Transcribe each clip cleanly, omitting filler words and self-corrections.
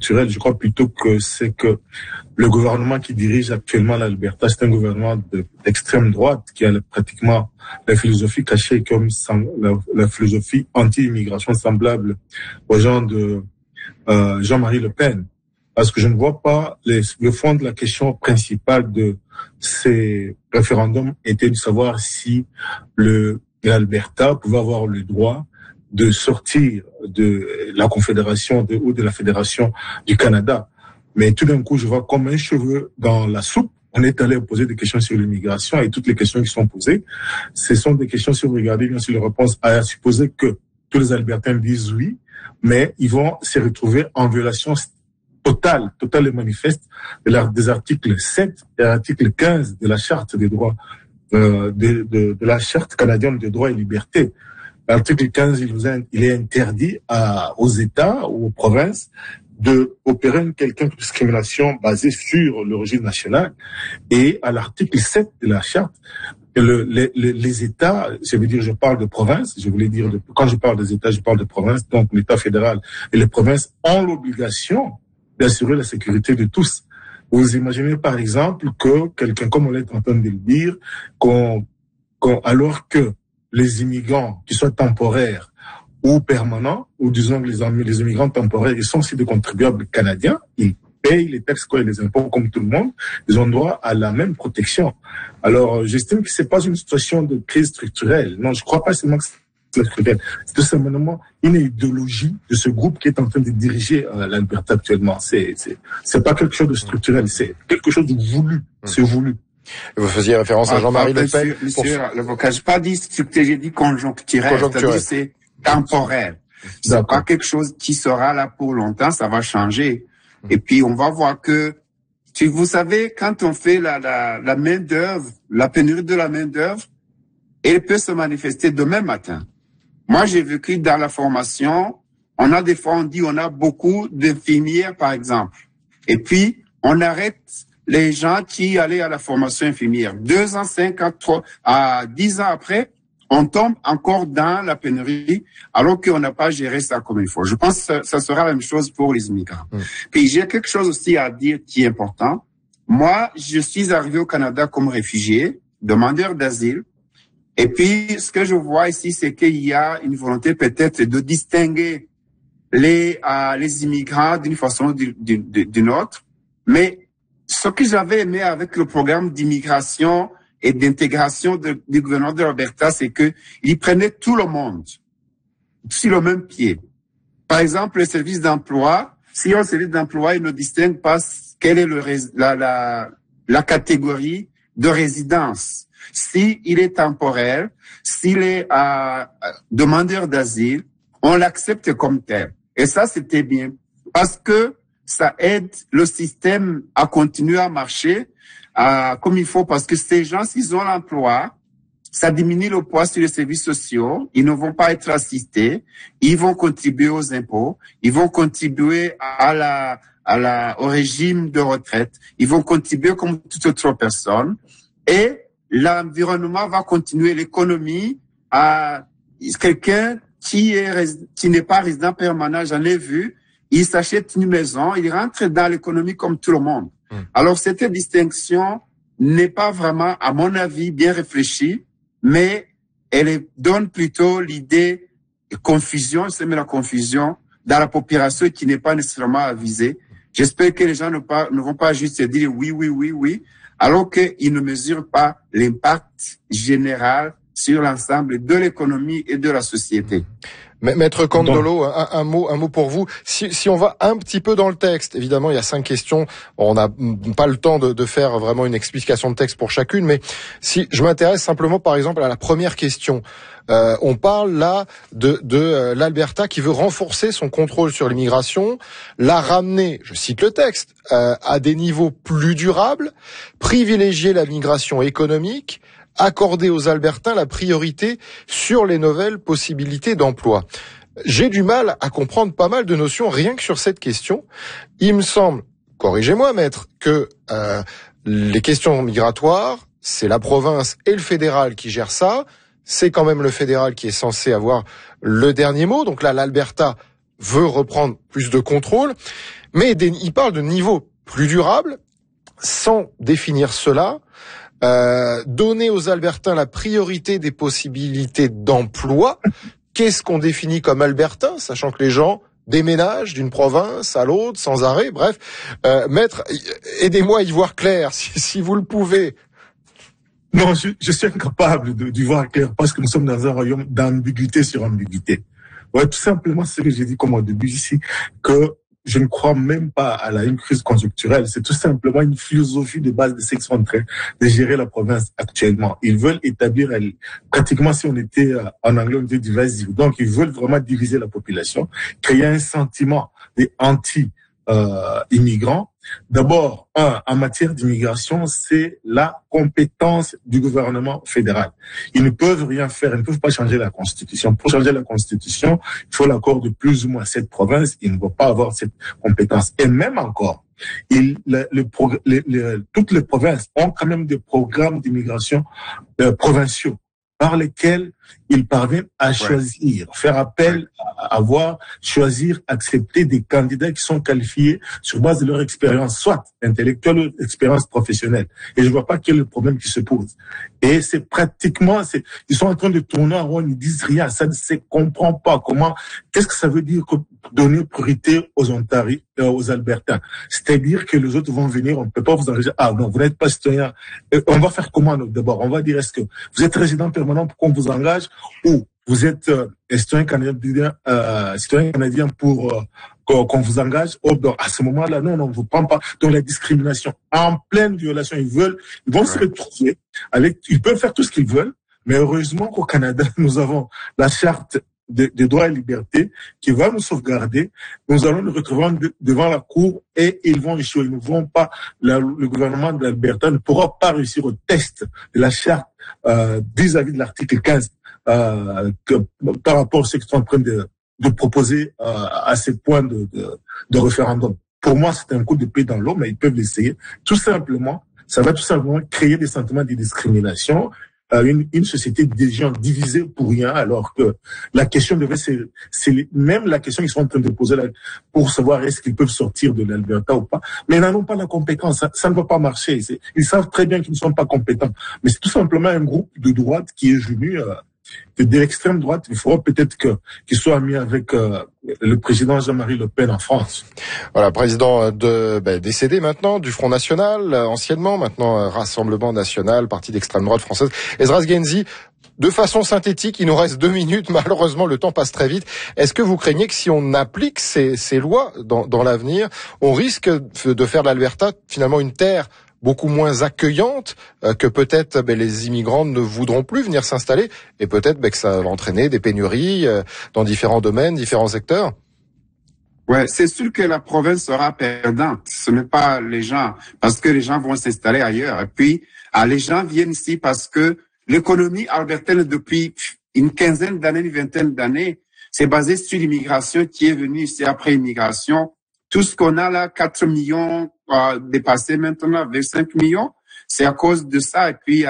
structurelle. Je crois plutôt que c'est que le gouvernement qui dirige actuellement l'Alberta, c'est un gouvernement d'extrême droite qui a pratiquement la philosophie cachée comme la philosophie anti-immigration semblable aux gens de Jean-Marie Le Pen. Parce que je ne vois pas le fond de la question principale de ces référendums était de savoir si l'Alberta pouvait avoir le droit de sortir de la Confédération ou de la Fédération du Canada. Mais tout d'un coup, je vois comme un cheveu dans la soupe. On est allé poser des questions sur l'immigration et toutes les questions qui sont posées, ce sont des questions, si vous regardez bien sur les réponses, à supposer que tous les Albertains disent oui, mais ils vont se retrouver en violation totale et manifeste des articles 7 et article 15 de la Charte des droits, de la Charte canadienne des droits et libertés. L'article 15, il est interdit aux États ou aux provinces de opérer une quelconque discrimination basée sur l'origine nationale. Et à l'article 7 de la Charte, les États, je parle de provinces, quand je parle des États, je parle de provinces, donc l'État fédéral et les provinces ont l'obligation d'assurer la sécurité de tous. Vous imaginez par exemple que quelqu'un, comme on est en train de le dire, alors que les immigrants, qui soient temporaires ou permanents, ou disons que les immigrants temporaires, ils sont aussi des contribuables canadiens, ils payent les taxes et les impôts comme tout le monde, ils ont droit à la même protection. Alors, j'estime que c'est pas une situation de crise structurelle. Non, je crois pas seulement que c'est structurel. C'est tout simplement une idéologie de ce groupe qui est en train de diriger l'Alberta actuellement. C'est pas quelque chose de structurel, c'est quelque chose de voulu. C'est voulu. Vous faisiez référence à Jean-Marie Le Pen. Monsieur l'avocat, j'ai pas dit structurel, j'ai dit conjoncturel. C'est-à-dire c'est temporaire. C'est pas quelque chose qui sera là pour longtemps, ça va changer. Et puis on va voir que, vous savez, quand on fait la main d'œuvre, la pénurie de la main d'œuvre, elle peut se manifester demain matin. Moi, j'ai vécu dans la formation, des fois on dit on a beaucoup d'infirmières par exemple. Et puis on arrête les gens qui allaient à la formation infirmière. 2 ans, 5 ans, 10 ans après, on tombe encore dans la pénurie alors qu'on n'a pas géré ça comme il faut. Je pense que ça sera la même chose pour les immigrants. Puis j'ai quelque chose aussi à dire qui est important. Moi, je suis arrivé au Canada comme réfugié, demandeur d'asile. Et puis, ce que je vois ici, c'est qu'il y a une volonté peut-être de distinguer les immigrants d'une façon ou d'une autre. Mais ce que j'avais aimé avec le programme d'immigration et d'intégration du gouvernement de l'Alberta, c'est que il prenait tout le monde sur le même pied. Par exemple, le service d'emploi, si un service d'emploi, il ne distingue pas quelle est la catégorie de résidence. Si il est temporaire, s'il est demandeur d'asile, on l'accepte comme tel. Et ça, c'était bien. Parce que ça aide le système à continuer à marcher comme il faut, parce que ces gens, s'ils ont l'emploi, ça diminue le poids sur les services sociaux, ils ne vont pas être assistés, ils vont contribuer aux impôts, ils vont contribuer au régime de retraite, ils vont contribuer comme toute autre personne, et l'environnement va continuer, l'économie, quelqu'un qui n'est pas résident permanent, j'en ai vu, il s'achète une maison, il rentre dans l'économie comme tout le monde. Alors, cette distinction n'est pas vraiment, à mon avis, bien réfléchie, mais elle donne plutôt l'idée de confusion, semer la confusion dans la population qui n'est pas nécessairement avisée. J'espère que les gens ne vont pas juste se dire oui, alors qu'ils ne mesurent pas l'impact général sur l'ensemble de l'économie et de la société. Maître Kondolo, un mot pour vous. Si on va un petit peu dans le texte, évidemment, il y a 5 questions. On n'a pas le temps de faire vraiment une explication de texte pour chacune, mais si je m'intéresse simplement, par exemple, à la première question. On parle là de l'Alberta qui veut renforcer son contrôle sur l'immigration, la ramener, je cite le texte, à des niveaux plus durables, privilégier la migration économique, accorder aux Albertains la priorité sur les nouvelles possibilités d'emploi. J'ai du mal à comprendre pas mal de notions rien que sur cette question. Il me semble, corrigez-moi maître, que les questions migratoires, c'est la province et le fédéral qui gèrent ça. C'est quand même le fédéral qui est censé avoir le dernier mot. Donc là, l'Alberta veut reprendre plus de contrôle. Mais il parle de niveau plus durable, sans définir cela. Donner aux Albertains la priorité des possibilités d'emploi. Qu'est-ce qu'on définit comme Albertain, sachant que les gens déménagent d'une province à l'autre sans arrêt. Bref, maître, aidez-moi à y voir clair, si vous le pouvez. Non, je suis incapable d'y voir clair parce que nous sommes dans un royaume d'ambiguïté sur ambiguïté. Ouais, tout simplement, c'est ce que j'ai dit comme au début ici, que je ne crois même pas à une crise conjoncturelle. C'est tout simplement une philosophie de base de ceux qui sont en train de gérer la province actuellement. Ils veulent établir, pratiquement si on était en anglais, on dit divisive. Donc, ils veulent vraiment diviser la population, créer un sentiment anti-immigrants. D'abord, en matière d'immigration, c'est la compétence du gouvernement fédéral. Ils ne peuvent rien faire, ils ne peuvent pas changer la Constitution. Pour changer la Constitution, il faut l'accord de plus ou moins 7 provinces. Ils ne vont pas avoir cette compétence. Et même encore, toutes les provinces ont quand même des programmes d'immigration provinciaux par lesquels ils parviennent à choisir, faire appel à choisir, accepter des candidats qui sont qualifiés sur base de leur expérience, soit intellectuelle ou expérience professionnelle. Et je vois pas quel est le problème qui se pose. Et c'est pratiquement, ils sont en train de tourner en rond, ils disent rien, ça ne se comprend pas comment, qu'est-ce que ça veut dire que donner priorité aux Ontariens, aux Albertains? C'est-à-dire que les autres vont venir, on ne peut pas vous engager. Ah non, vous n'êtes pas citoyen. On va faire comment d'abord? On va dire, est-ce que vous êtes résident permanent pour qu'on vous engage ou vous êtes citoyen canadien pour qu'on vous engage? Oh, donc, à ce moment-là, non, on ne vous prend pas. Donc la discrimination en pleine violation, ils vont se retrouver ils peuvent faire tout ce qu'ils veulent, mais heureusement qu'au Canada, nous avons la charte des droits et libertés qui va nous sauvegarder. Nous allons nous retrouver devant la cour et ils vont échouer. Ils ne vont pas, le gouvernement de l'Alberta ne pourra pas réussir au test de la charte vis-à-vis de l'article 15 par rapport à ce qu'ils sont en train de proposer à ces points de référendum. Pour moi, c'est un coup de pied dans l'eau, mais ils peuvent l'essayer. Tout simplement, ça va tout simplement créer des sentiments de discrimination. Une société des gens divisés pour rien, alors que la question c'est même la question qu'ils sont en train de poser là, pour savoir est-ce qu'ils peuvent sortir de l'Alberta ou pas. Mais ils n'en ont pas la compétence. Ça ne va pas marcher. Ils savent très bien qu'ils ne sont pas compétents. Mais c'est tout simplement un groupe de droite qui est venu de l'extrême droite. Il faudra peut-être qu'il soit mis avec le président Jean-Marie Le Pen en France. Voilà, président décédé maintenant du Front National, anciennement, maintenant Rassemblement National, parti d'extrême droite française. Esdras Guenzi, de façon synthétique, il nous reste 2 minutes, malheureusement le temps passe très vite. Est-ce que vous craignez que si on applique ces lois dans l'avenir, on risque de faire de l'Alberta finalement une terre beaucoup moins accueillante, que peut-être les immigrants ne voudront plus venir s'installer, et peut-être que ça va entraîner des pénuries dans différents domaines, différents secteurs? Ouais, c'est sûr que la province sera perdante. Ce n'est pas les gens, parce que les gens vont s'installer ailleurs. Et puis, les gens viennent ici parce que l'économie albertaine depuis une quinzaine d'années, une vingtaine d'années, c'est basé sur l'immigration qui est venue ici après immigration. Tout ce qu'on a là, 4 millions dépassé maintenant vers 5 millions, c'est à cause de ça. Et puis,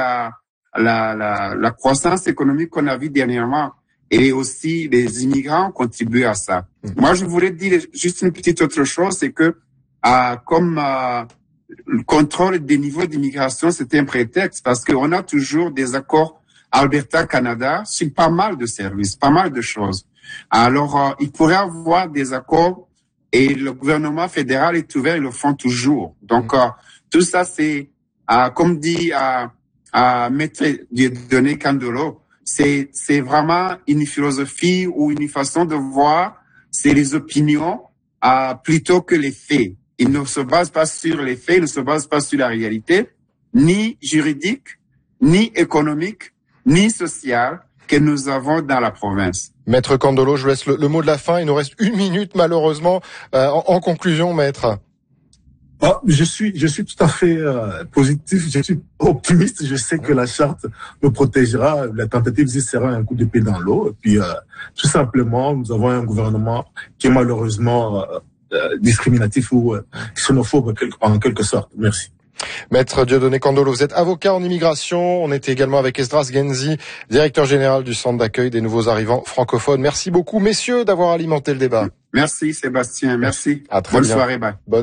la croissance économique qu'on a vue dernièrement. Et aussi, les immigrants contribuent à ça. Moi, je voulais dire juste une petite autre chose, c'est que comme le contrôle des niveaux d'immigration, c'était un prétexte parce qu'on a toujours des accords Alberta-Canada sur pas mal de services, pas mal de choses. Alors, il pourrait y avoir des accords et le gouvernement fédéral est ouvert, ils le font toujours. Donc, tout ça, c'est, comme dit Maître Dieudonné Kandolo, c'est vraiment une philosophie ou une façon de voir, c'est les opinions plutôt que les faits. Il ne se base pas sur les faits, il ne se base pas sur la réalité, ni juridique, ni économique, ni sociale que nous avons dans la province. Maître Kandolo, je vous laisse le mot de la fin. Il nous reste 1 minute malheureusement. En conclusion, maître. Je suis tout à fait positif, je suis optimiste, je sais que la charte nous protégera, la tentative sera un coup d'épée dans l'eau, et puis tout simplement, nous avons un gouvernement qui est malheureusement discriminatif ou xénophobe en quelque sorte. Merci. Maître Dieudonné Kandolo, vous êtes avocat en immigration. On était également avec Esdras Guenzi, directeur général du centre d'accueil des nouveaux arrivants francophones. Merci beaucoup, messieurs, d'avoir alimenté le débat. Merci Sébastien, merci. À très Bonne bien. soirée, bye.